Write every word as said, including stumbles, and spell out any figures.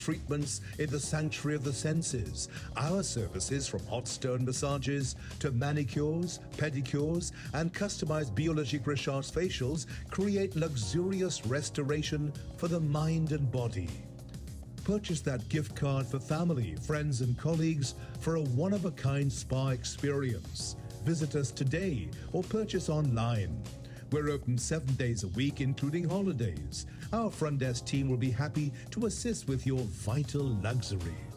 treatments in the sanctuary of the senses. Our services, from hot stone massages to manicures, pedicures, and customized Biologique Richard's facials, create luxurious restoration for the mind and body. Purchase that gift card for family, friends, and colleagues for a one-of-a-kind spa experience. Visit us today or purchase online. We're open seven days a week, including holidays. Our front desk team will be happy to assist with your vital luxury.